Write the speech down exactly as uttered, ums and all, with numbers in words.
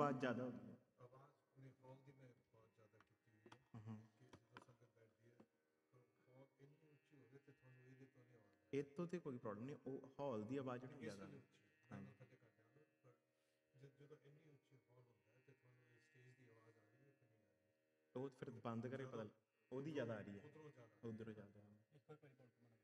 ਆਵਾਜ਼ ਜ਼ਿਆਦਾ ਹੁੰਦੀ ਹੈ। ਆਵਾਜ਼ ਨਹੀਂ ਹੌਲ ਦੀ ਮੈਂ ਬਹੁਤ ਜ਼ਿਆਦਾ ਕੀਤੀ ਹੋਈ ਹੈ ਹੂੰ ਕਿ ਜਦੋਂ ਸੰਗਤ ਬੈਠਦੀ ਹੈ ਤਾਂ ਹੌਲ ਇੰਨੀ ਉੱਚੀ ਹੋਵੇ ਤੇ ਤੁਹਾਨੂੰ ਇਹਦੇ ਤੋਂ ਨਹੀਂ ਆਵਾਜ਼ ਇਹ ਤੋਂ ਤੇ ਕੋਈ ਪ੍ਰੋਬਲਮ ਨਹੀਂ, ਉਹ ਹਾਲ ਦੀ ਆਵਾਜ਼ ਨਹੀਂ ਜ਼ਿਆਦਾ। ਨਹੀਂ ਉੱਚੀ ਨਾਲੋਂ ਥੱਲੇ ਘੱਟ ਆਉਂਦਾ, ਪਰ ਜਦ ਜਦੋਂ ਇੰਨੀ ਉੱਚੀ ਹੌਲ ਹੁੰਦਾ ਹੈ ਤੇ ਤੁਹਾਨੂੰ ਇਹ ਸਟੇਜ ਦੀ ਆਵਾਜ਼ ਆ ਰਹੀ ਹੈ ਕਿ ਨਹੀਂ ਆ ਰਹੀ ਹੈ। ਉਹ ਫਿਰ ਬੰਦ ਕਰੇ ਪਤਾ, ਉਹਦੀ ਜ਼ਿਆਦਾ ਆ ਰਹੀ ਹੈ, ਉਧਰੋਂ ਜ਼ਿਆਦਾ ਉਧਰੋਂ ਜ਼ਿਆਦਾ। ਇੱਕ ਵਾਰ ਭਾਈ ਬੋਲ ਕੇ